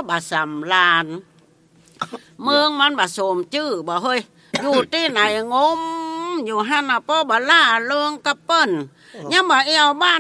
บ่สำลานเมืองมันบ่สมชื่อบ่เฮ้ยอยู่ที่ไหนงมอยู่หั่นน่ะป้อบ่ล่าเริงกับเปิ้นยังบ่เอวบ้าน